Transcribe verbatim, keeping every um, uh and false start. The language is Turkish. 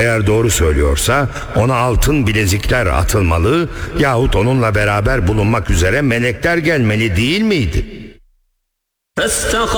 Eğer doğru söylüyorsa ona altın bilezikler atılmalı yahut onunla beraber bulunmak üzere melekler gelmeli değil miydi?